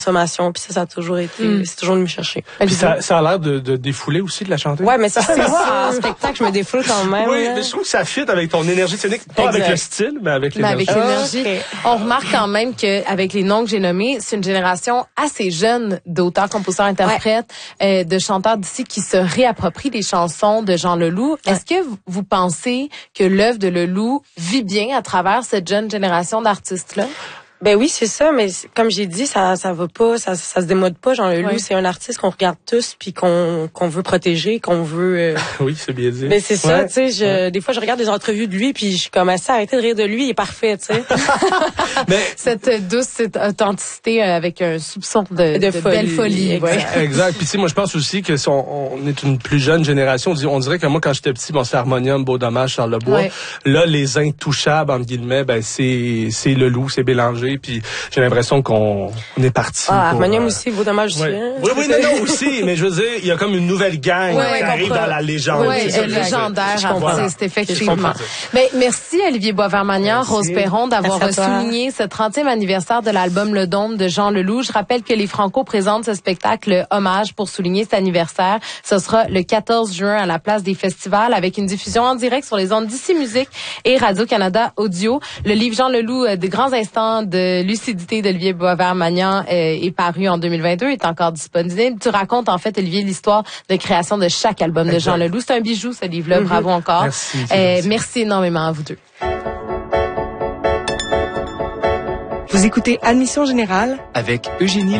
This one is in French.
consommation, puis ça a toujours été, c'est toujours venu me chercher. Puis ça a l'air de défouler aussi, de la chanter. Ouais, mais c'est moi, en spectacle, je me défoule quand même. Oui, mais je trouve que ça fit avec ton énergie scénique, pas avec le style, mais avec l'énergie. Avec l'énergie. Okay. On remarque quand même qu'avec les noms que j'ai nommés, c'est une génération assez jeune d'auteurs, compositeurs, interprètes, de chanteurs d'ici qui se réapproprient des chansons de Jean Leloup. Ouais. Est-ce que vous pensez que l'œuvre de Leloup vit bien à travers cette jeune génération d'artistes-là? Ben oui, c'est ça, mais comme j'ai dit, ça va pas, ça se démode pas. Jean Leloup, c'est un artiste qu'on regarde tous puis qu'on veut protéger, qu'on veut. Oui, c'est bien dit. Mais c'est ça, tu sais. Des fois, je regarde des entrevues de lui puis je suis comme assez arrêtez de rire de lui, il est parfait, tu sais. Mais cette douce, cette authenticité avec un soupçon de belle folie. Exact. Puis tu sais, moi je pense aussi que si on est une plus jeune génération, on dirait que moi quand j'étais petit, bon, c'est Harmonium, Beau Dommage, Charles Lebois. Ouais. Là, les intouchables entre guillemets, ben c'est Leloup, c'est Bélanger. Puis j'ai l'impression qu'on est parti. Harmonium aussi, Beau Dommage aussi. Hein? Oui, non, aussi. Mais je veux dire, il y a comme une nouvelle gang qui arrive dans la légende. Oui, légendaire artiste, effectivement. Ben, merci Olivier Boisvert-Magnan, Rose Perron, d'avoir souligné ce 30e anniversaire de l'album Le Dôme de Jean Leloup. Je rappelle que les Franco présentent ce spectacle hommage pour souligner cet anniversaire. Ce sera le 14 juin à la place des festivals avec une diffusion en direct sur les ondes d'ici Musique et Radio-Canada Audio. Le livre Jean Leloup, des grands instants de lucidité d'Olivier Boisvert-Magnan est paru en 2022, est encore disponible. Tu racontes en fait, Olivier, l'histoire de création de chaque album de Jean Leloup. C'est un bijou, ce livre-là. Bravo encore. Merci énormément à vous deux. Vous écoutez Admission Générale avec Eugénie